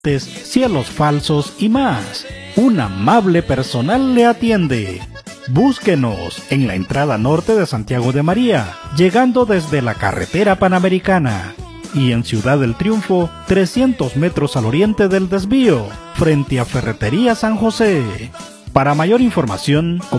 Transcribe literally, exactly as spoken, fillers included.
cielos falsos y más. Un amable personal le atiende. Búsquenos en la entrada norte de Santiago de María, llegando desde la carretera Panamericana, y en Ciudad del Triunfo, trescientos metros al oriente del desvío, frente a Ferretería San José. Para mayor información,